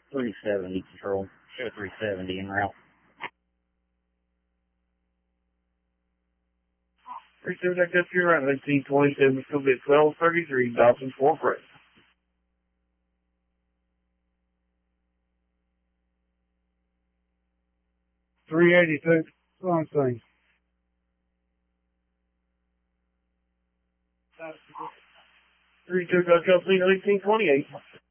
370 control. Show 370 en route. 37 Jack, that's your round. 1827, still be at 1233, Dobson Fork Road. 382, same thing. 32 Gus California, 1828.